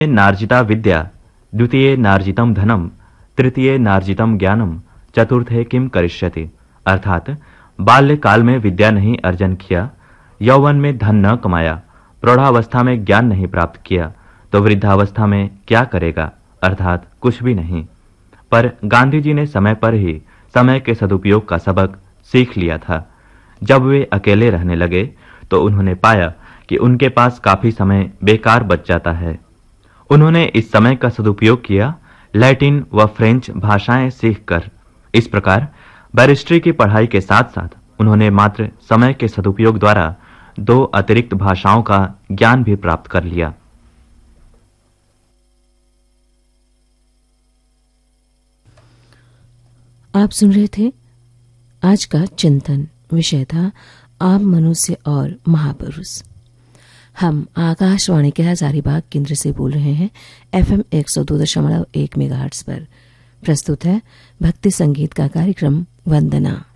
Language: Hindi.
नार्जिता विद्या, द्वितीये नार्जितम धनम, तृतीये नार्जितम ज्ञानम, चतुर्थे किम करिष्यति। अर्थात बाल्यकाल में विद्या नहीं अर्जन किया, यौवन में धन न कमाया, प्रौढ़ावस्था में ज्ञान नहीं प्राप्त किया, तो वृद्धावस्था में क्या करेगा, अर्थात कुछ भी नहीं। पर गांधी जी ने समय पर ही समय के सदुपयोग का सबक सीख लिया था। जब वे अकेले रहने लगे तो उन्होंने पाया कि उनके पास काफी समय बेकार बच जाता है। उन्होंने इस समय का सदुपयोग किया लैटिन व फ्रेंच भाषाएं सीखकर। इस प्रकार बैरिस्ट्री की पढ़ाई के साथ साथ उन्होंने मात्र समय के सदुपयोग द्वारा 2 अतिरिक्त भाषाओं का ज्ञान भी प्राप्त कर लिया। आप सुन रहे थे आज का चिंतन। विषय था आम मनुष्य और महापुरुष। हम आकाशवाणी के हजारीबाग केंद्र से बोल रहे हैं। FM 102.1 मेगाहर्ट्ज पर प्रस्तुत है भक्ति संगीत का कार्यक्रम वंदना।